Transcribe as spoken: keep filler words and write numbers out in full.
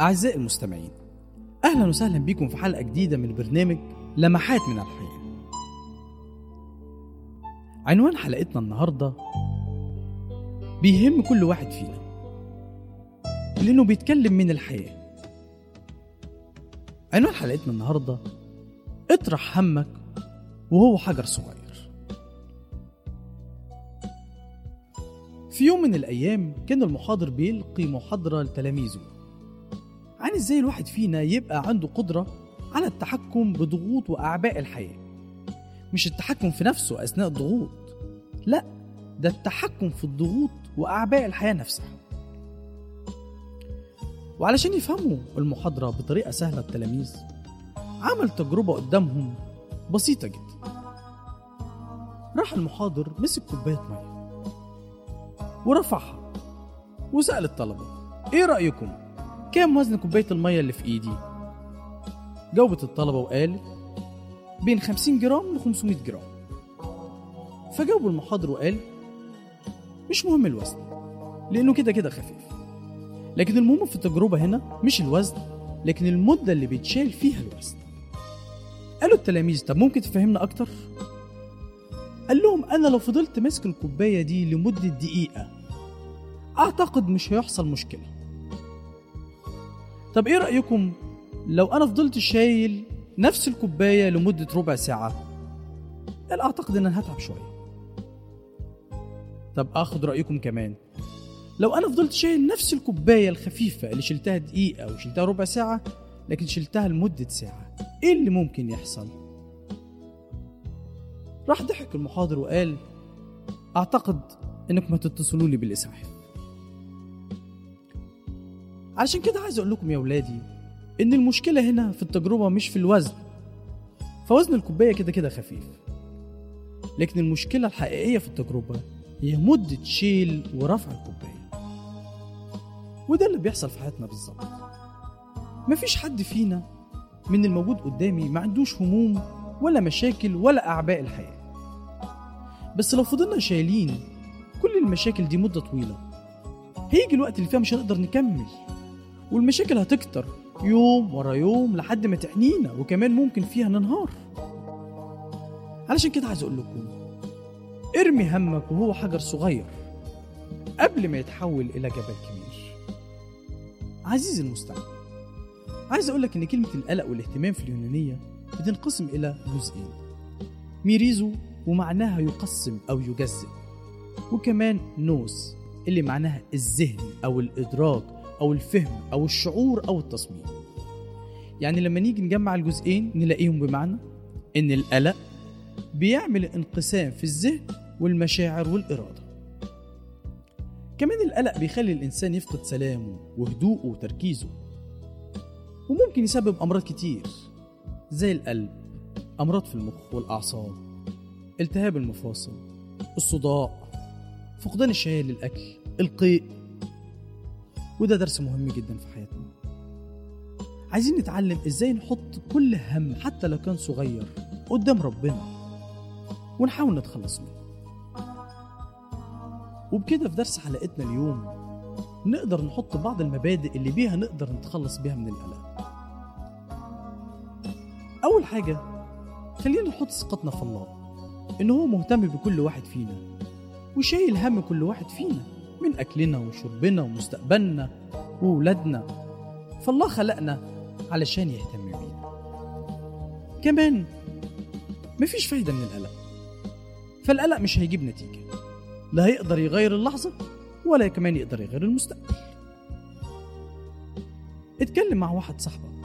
أعزائي المستمعين، أهلا وسهلا بكم في حلقة جديدة من برنامج لمحات من الحياة. عنوان حلقتنا النهاردة بيهم كل واحد فينا لأنه بيتكلم من الحياة. عنوان حلقتنا النهاردة اطرح همك وهو حجر صغير. في يوم من الأيام كان المحاضر بيلقي محاضرة لتلاميذه عن ازاي الواحد فينا يبقى عنده قدرة على التحكم بضغوط وأعباء الحياة. مش التحكم في نفسه أثناء الضغوط، لا، ده التحكم في الضغوط وأعباء الحياة نفسها. وعلشان يفهموا المحاضرة بطريقة سهلة التلاميذ عمل تجربة قدامهم بسيطة جدا. راح المحاضر مسك كوباية مية ورفعها وسأل الطلبة: ايه رأيكم؟ كام وزن كوباية المية اللي في ايدي؟ جاوبت الطلبة وقال بين خمسين جرام ل خمسمائة جرام. فجاوب المحاضر وقال مش مهم الوزن لأنه كده كده خفيف، لكن المهم في التجربة هنا مش الوزن لكن المدة اللي بيتشال فيها الوزن. قالوا التلاميذ: طب ممكن تفهمنا أكتر؟ قال لهم: أنا لو فضلت ماسك الكوباية دي لمدة دقيقة أعتقد مش هيحصل مشكلة. طب إيه رأيكم لو أنا فضلت شايل نفس الكوباية لمدة ربع ساعة؟ قال: أعتقد أن أنا هتعب شوية. طب أخذ رأيكم كمان، لو أنا فضلت شايل نفس الكوباية الخفيفة اللي شلتها دقيقة وشلتها ربع ساعة لكن شلتها لمدة ساعة، إيه اللي ممكن يحصل؟ راح ضحك المحاضر وقال: أعتقد أنكم هتتصلوا لي بالإسعاف. علشان كده عايز أقول لكم يا ولادي إن المشكلة هنا في التجربة مش في الوزن، فوزن الكوباية كده كده خفيف، لكن المشكلة الحقيقية في التجربة هي مدة شيل ورفع الكوباية. وده اللي بيحصل في حياتنا بالظبط. مفيش حد فينا من الموجود قدامي ما عندوش هموم ولا مشاكل ولا أعباء الحياة، بس لو فضلنا شايلين كل المشاكل دي مدة طويلة هيجي الوقت اللي فيها مش هنقدر نكمل، والمشاكل هتكتر يوم ورا يوم لحد ما تحنينا، وكمان ممكن فيها ننهار. علشان كده عايز أقول لكم: ارمي همك وهو حجر صغير قبل ما يتحول إلى جبل كبير. عزيزي المستمع، عايز أقول لك إن كلمة القلق والاهتمام في اليونانية بتنقسم إلى جزئين: ميريزو ومعناها يقسم أو يجزئ، وكمان نوس اللي معناها الذهن أو الإدراك أو الفهم أو الشعور أو التصميم. يعني لما نيجي نجمع الجزئين نلاقيهم بمعنى إن القلق بيعمل انقسام في الذهن والمشاعر والإرادة. كمان القلق بيخلي الإنسان يفقد سلامه وهدوءه وتركيزه، وممكن يسبب أمراض كتير زي القلب، أمراض في المخ والأعصاب، التهاب المفاصل، الصداع، فقدان الشهية للأكل، القيء. وده درس مهم جدا في حياتنا. عايزين نتعلم إزاي نحط كل هم حتى لو كان صغير قدام ربنا ونحاول نتخلص منه. وبكده في درس حلقتنا اليوم نقدر نحط بعض المبادئ اللي بيها نقدر نتخلص بيها من القلق. أول حاجة، خلينا نحط ثقتنا في الله إنه هو مهتم بكل واحد فينا وشايل هم كل واحد فينا من أكلنا وشربنا ومستقبلنا وولادنا. فالله خلقنا علشان يهتم بينا. كمان مفيش فايدة من القلق، فالقلق مش هيجيب نتيجة، لا هيقدر يغير اللحظة ولا كمان يقدر يغير المستقبل. اتكلم مع واحد صاحبك